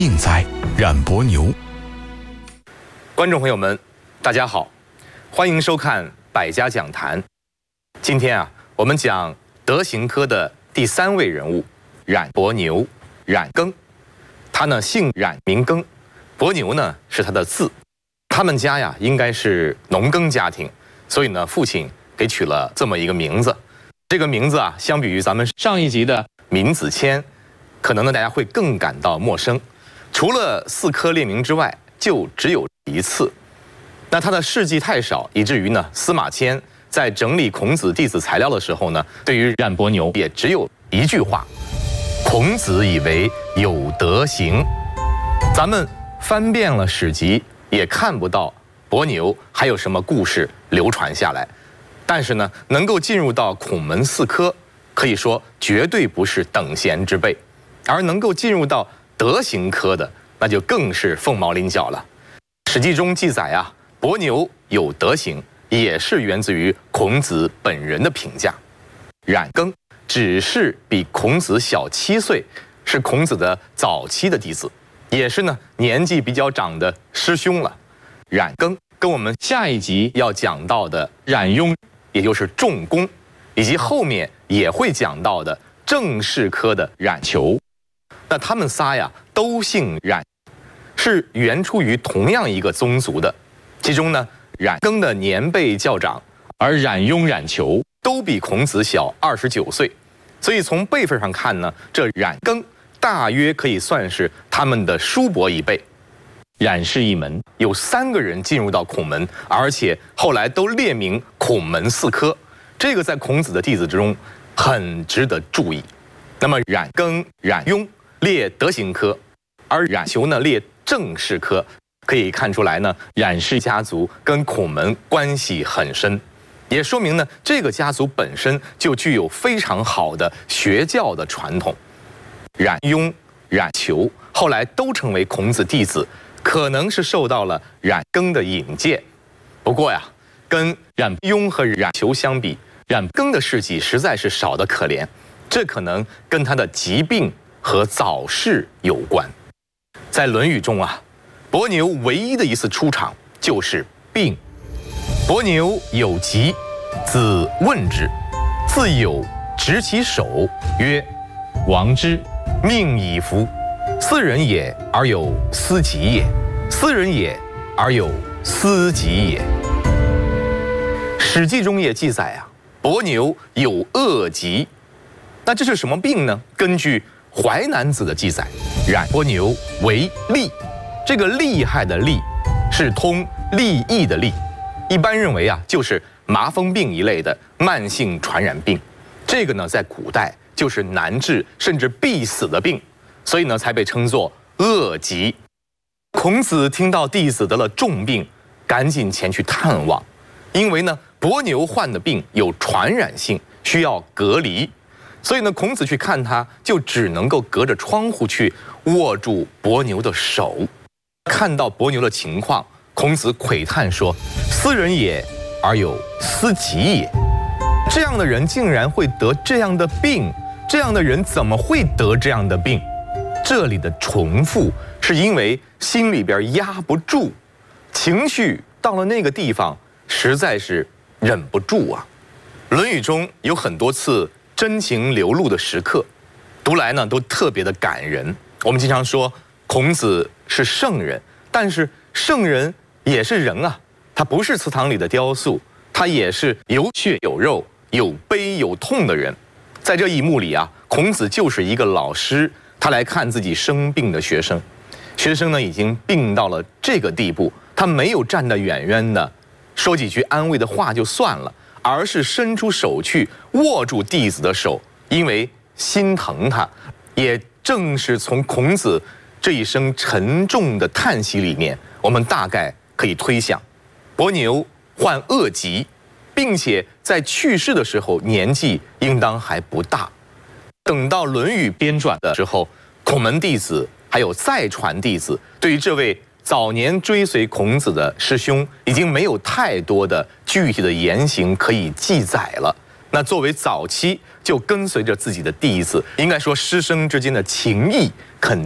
应哉，冉伯牛。 观众朋友们，大家好，欢迎收看《百家讲坛》。今天啊，我们讲德行科的第3位人物冉伯牛，冉庚。他呢姓冉名庚，伯牛呢是他的字。他们家呀应该是农耕家庭，所以呢父亲给取了这么一个名字。这个名字啊，相比于咱们上一集的闵子骞，可能呢大家会更感到陌生。除了4科列名之外，就只有一次。那他的事迹太少，以至于呢司马迁在整理孔子弟子材料的时候呢，对于冉伯牛也只有一句话：孔子以为有德行。咱们翻遍了史籍，也看不到伯牛还有什么故事流传下来。但是呢，能够进入到孔门4科，可以说绝对不是等闲之辈，而能够进入到德行科的，那就更是凤毛麟角了。史记中记载啊，伯牛有德行，也是源自于孔子本人的评价。冉庚只是比孔子小7岁，是孔子的早期的弟子，也是呢年纪比较长的师兄了。冉庚跟我们下一集要讲到的冉雍，也就是仲弓，以及后面也会讲到的正式科的冉求，那他们仨呀都姓冉，是源出于同样一个宗族的。其中呢，冉庚的年辈较长，而冉雍、冉求都比孔子小29岁，所以从辈分上看呢，这冉庚大约可以算是他们的叔伯一辈。冉氏一门有3个人进入到孔门，而且后来都列名孔门4科，这个在孔子的弟子之中很值得注意。那么冉庚、冉雍列德行科，而冉求呢列正式科，可以看出来呢，冉氏家族跟孔门关系很深，也说明呢这个家族本身就具有非常好的学教的传统。冉雍、冉求后来都成为孔子弟子，可能是受到了冉庚的引荐。不过呀，跟冉雍和冉求相比，冉庚的事迹实在是少得可怜，这可能跟他的疾病和早逝有关。在《论语》中啊，伯牛唯一的一次出场就是病。伯牛有疾，子问之，自有执其手，曰：王之，命矣夫！斯人也而有斯己也，斯人也而有斯己也。史记中也记载啊，伯牛有恶疾。那这是什么病呢？根据《淮南子》的记载，冉伯牛为痢，这个厉害的厉是通痢疫的痢，一般认为啊就是麻风病一类的慢性传染病。这个呢在古代就是难治甚至必死的病，所以呢才被称作恶疾。孔子听到弟子得了重病，赶紧前去探望，因为呢伯牛患的病有传染性，需要隔离。所以呢，孔子去看他，就只能够隔着窗户去握住伯牛的手。看到伯牛的情况，孔子喟叹说：“斯人也而有斯己也。”这样的人竟然会得这样的病，这样的人怎么会得这样的病？这里的重复是因为心里边压不住，情绪到了那个地方，实在是忍不住啊。《论语》中有很多次真情流露的时刻，读来呢都特别的感人。我们经常说孔子是圣人，但是圣人也是人啊，他不是祠堂里的雕塑，他也是有血有肉、有悲有痛的人。在这一幕里啊，孔子就是一个老师，他来看自己生病的学生。学生呢已经病到了这个地步，他没有站得远远的说几句安慰的话就算了，而是伸出手去握住弟子的手，因为心疼他。也正是从孔子这一声沉重的叹息里面，我们大概可以推想，伯牛患恶疾，并且在去世的时候年纪应当还不大。等到《论语》编撰的时候，孔门弟子还有再传弟子对于这位早年追随孔子的师兄已经没有太多的具体的言行可以记载了。那作为早期就跟随着自己的弟子，应该说师生之间的情谊肯定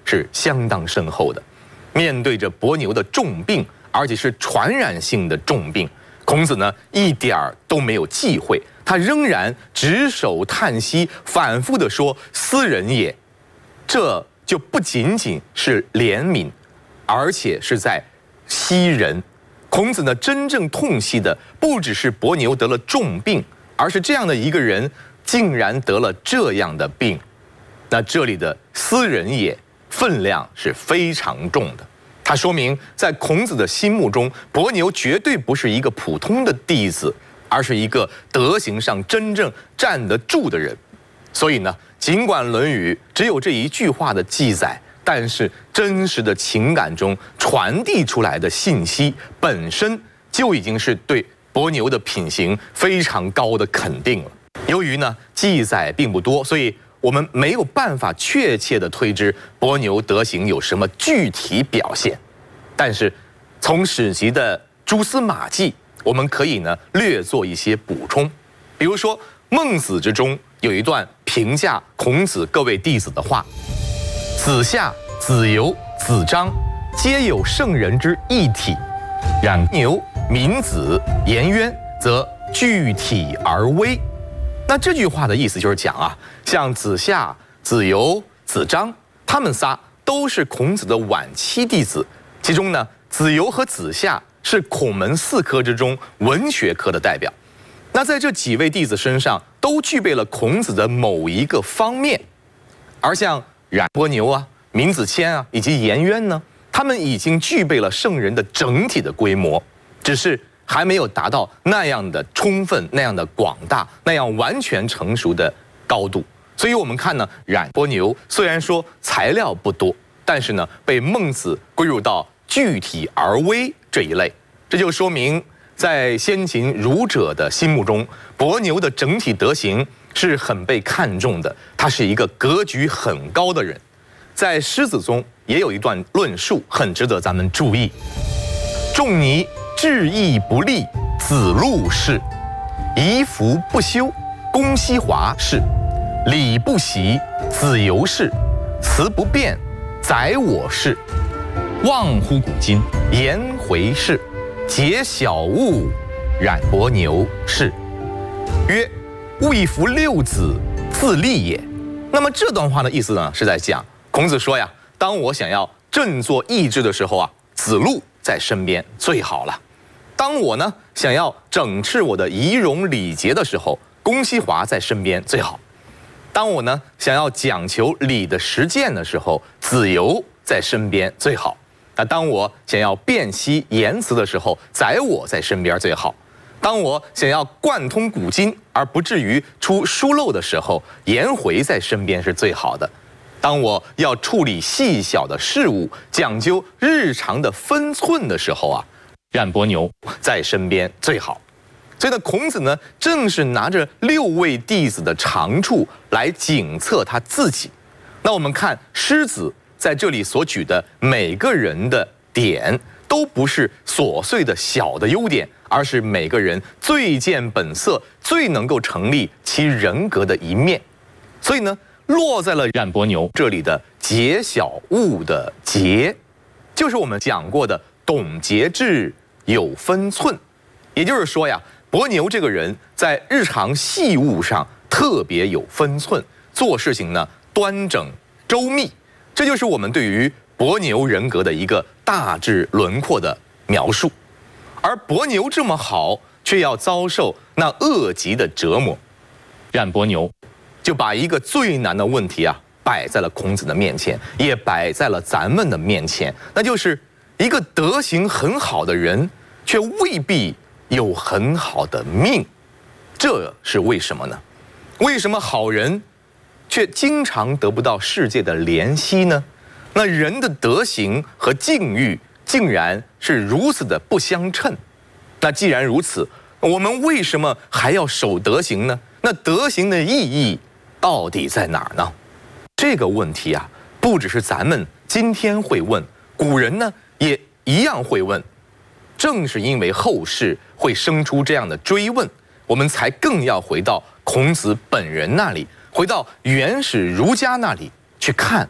是相当深厚的。面对着伯牛的重病，而且是传染性的重病，孔子呢一点儿都没有忌讳，他仍然执手叹息，反复地说：“斯人也。”这就不仅仅是怜悯，而且是在惜人。孔子呢真正痛惜的不只是伯牛得了重病，而是这样的一个人竟然得了这样的病。那这里的斯人也分量是非常重的，它说明在孔子的心目中，伯牛绝对不是一个普通的弟子，而是一个德行上真正站得住的人。所以呢，尽管《论语》只有这一句话的记载，但是真实的情感中传递出来的信息本身就已经是对伯牛的品行非常高的肯定了。由于呢记载并不多，所以我们没有办法确切的推知伯牛德行有什么具体表现。但是从史籍的蛛丝马迹，我们可以呢略做一些补充。比如说《孟子》之中有一段评价孔子各位弟子的话：“子夏、子游、子张，皆有圣人之义体；然牛、闵子、颜渊，则具体而微。”那这句话的意思就是讲啊，像子夏、子游、子张，他们仨都是孔子的晚期弟子，其中呢，子游和子夏是孔门4科之中文学科的代表。那在这几位弟子身上都具备了孔子的某一个方面，而像冉伯牛啊、闵子骞啊以及颜渊呢，他们已经具备了圣人的整体的规模，只是还没有达到那样的充分、那样的广大、那样完全成熟的高度。所以我们看呢，冉伯牛虽然说材料不多，但是呢，被孟子归入到具体而微这一类，这就说明在先秦儒者的心目中，伯牛的整体德行是很被看重的，他是一个格局很高的人。在狮子中也有一段论述很值得咱们注意：仲尼志义不立，子路是；夷服不修，公西华是；礼不习，子游是；辞不变，宰我是；望乎古今，颜回是；解小物，冉伯牛是。曰：物以服六子，自立也。那么这段话的意思呢，是在讲孔子说呀，当我想要振作意志的时候啊，子路在身边最好了。当我呢想要整治我的仪容礼节的时候，公西华在身边最好。当我呢想要讲求礼的实践的时候，子游在身边最好。那当我想要辨析言辞的时候，宰我在身边最好。当我想要贯通古今而不至于出疏漏的时候，颜回在身边是最好的。当我要处理细小的事物，讲究日常的分寸的时候啊，冉伯牛在身边最好。所以呢，孔子呢正是拿着6位弟子的长处来检测他自己。那我们看狮子在这里所举的每个人的点，都不是琐碎的小的优点，而是每个人最见本色、最能够成立其人格的一面。所以呢，落在了冉伯牛这里的解小物的节，就是我们讲过的懂节制、有分寸。也就是说呀，伯牛这个人在日常细务上特别有分寸，做事情呢端整周密。这就是我们对于伯牛人格的一个大致轮廓的描述。而伯牛这么好，却要遭受那恶极的折磨，冉伯牛就把一个最难的问题啊摆在了孔子的面前，也摆在了咱们的面前，那就是一个德行很好的人，却未必有很好的命。这是为什么呢？为什么好人却经常得不到世界的怜惜呢？那人的德行和境遇竟然是如此的不相称。那既然如此，我们为什么还要守德行呢？那德行的意义到底在哪儿呢？这个问题啊，不只是咱们今天会问，古人呢也一样会问。正是因为后世会生出这样的追问，我们才更要回到孔子本人那里，回到原始儒家那里去看，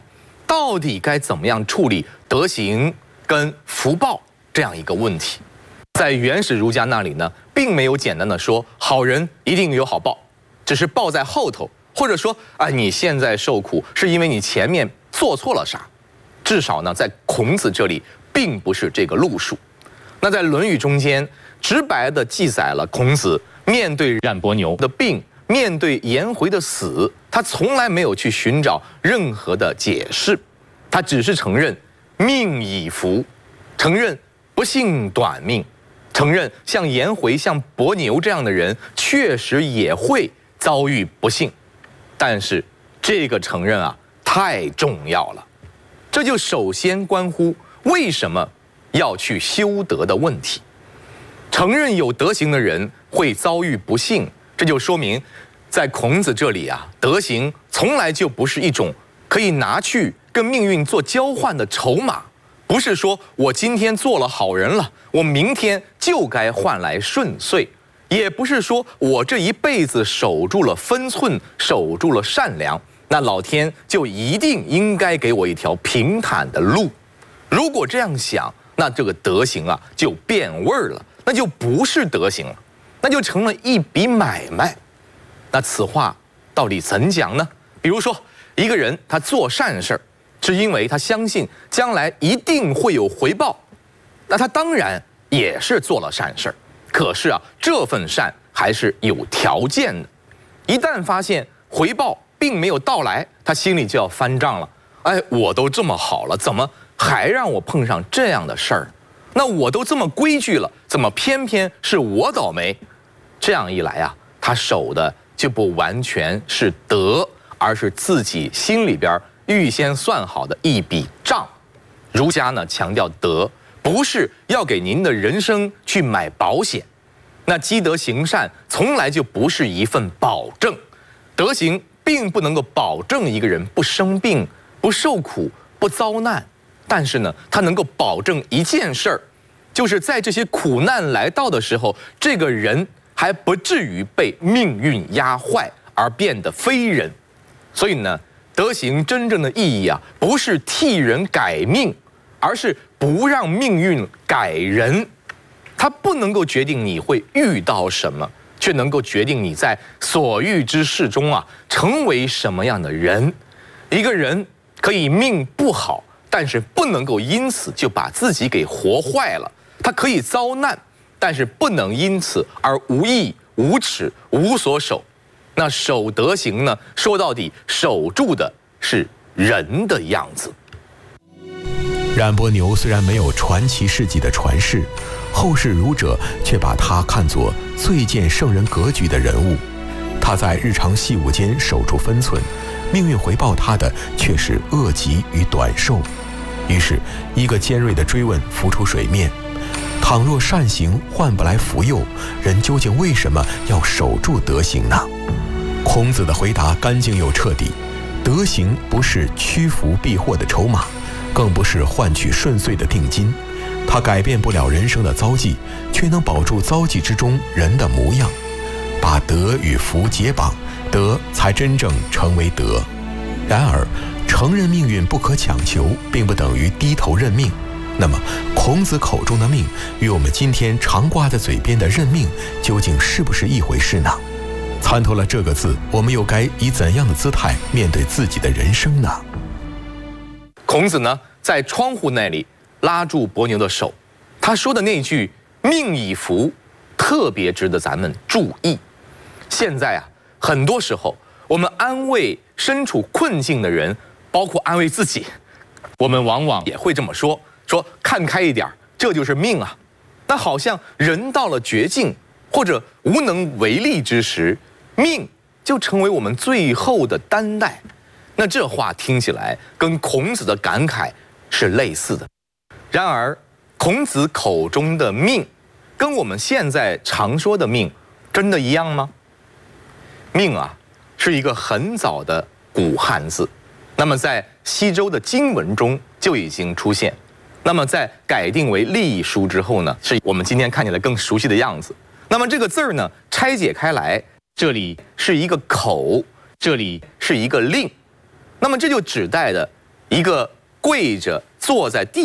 到底该怎么样处理德行跟福报这样一个问题。在原始儒家那里呢，并没有简单的说好人一定有好报，只是报在后头，或者说你现在受苦是因为你前面做错了啥。至少呢，在孔子这里并不是这个路数。那在《论语》中间，直白地记载了孔子面对冉伯牛的病，面对颜回的死，他从来没有去寻找任何的解释，他只是承认命已福，承认不幸短命，承认像颜回、像伯牛这样的人确实也会遭遇不幸。但是这个承认太重要了，这就首先关乎为什么要去修德的问题。承认有德行的人会遭遇不幸，这就说明在孔子这里德行从来就不是一种可以拿去跟命运做交换的筹码，不是说我今天做了好人了，我明天就该换来顺遂，也不是说我这一辈子守住了分寸，守住了善良，那老天就一定应该给我一条平坦的路。如果这样想，那这个德行就变味儿了，那就不是德行了，那就成了一笔买卖。那此话到底怎讲呢？比如说，一个人他做善事儿，是因为他相信将来一定会有回报，那他当然也是做了善事儿。可是这份善还是有条件的，一旦发现回报并没有到来，他心里就要翻账了。我都这么好了，怎么还让我碰上这样的事儿？那我都这么规矩了，怎么偏偏是我倒霉？这样一来他守的就不完全是德，而是自己心里边预先算好的一笔账。儒家呢强调德，不是要给您的人生去买保险。那积德行善从来就不是一份保证，德行并不能够保证一个人不生病、不受苦、不遭难。但是呢，它能够保证一件事儿，就是在这些苦难来到的时候，这个人还不至于被命运压坏而变得非人。所以呢，德行真正的意义不是替人改命，而是不让命运改人。它不能够决定你会遇到什么，却能够决定你在所遇之事中成为什么样的人。一个人可以命不好，但是不能够因此就把自己给活坏了。他可以遭难，但是不能因此而无义、无耻、无所守。那守德行呢？说到底，守住的是人的样子。 冉伯牛虽然没有传奇事迹的传世，后世儒者却把他看作最见圣人格局的人物。他在日常细务间守住分寸，命运回报他的却是恶疾与短寿。于是，一个尖锐的追问浮出水面：倘若善行换不来福佑，人究竟为什么要守住德行呢？孔子的回答干净又彻底：德行不是趋福避祸的筹码，更不是换取顺遂的定金。它改变不了人生的遭际，却能保住遭际之中人的模样。把德与福结绑，德才真正成为德。然而，承认命运不可强求，并不等于低头认命。那么，孔子口中的命，与我们今天常挂在嘴边的认命，究竟是不是一回事呢？参透了这个字，我们又该以怎样的姿态面对自己的人生呢？ 孔子呢，在窗户那里拉住伯牛的手，他说的那句“命已福”，特别值得咱们注意。现在很多时候我们安慰身处困境的人，包括安慰自己，我们往往也会这么说看开一点，这就是命啊。那好像人到了绝境或者无能为力之时，命就成为我们最后的担待。那这话听起来跟孔子的感慨是类似的。然而，孔子口中的命，跟我们现在常说的命，真的一样吗？命是一个很早的古汉字，那么在西周的经文中就已经出现，那么在改定为隶书之后呢，是我们今天看起来更熟悉的样子。那么这个字儿呢，拆解开来，这里是一个口，这里是一个令，那么这就指代的一个跪着坐在地